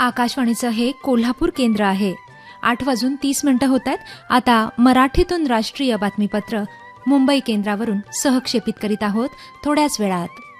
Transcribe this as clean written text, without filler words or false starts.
आकाशवाणीचं हे कोल्हापूर केंद्र आहे. 8:30 होत आहेत. आता मराठीतून राष्ट्रीय बातमीपत्र मुंबई केंद्रावरून सहक्षेपित करीत आहोत थोड्याच वेळात.